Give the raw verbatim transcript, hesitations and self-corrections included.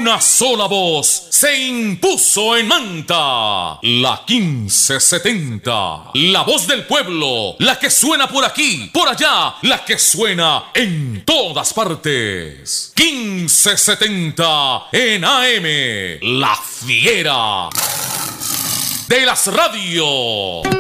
Una sola voz se impuso en Manta. La quince setenta. La voz del pueblo. La que suena por aquí, por allá. La que suena en todas partes. quince setenta en A M. La fiera de las radios.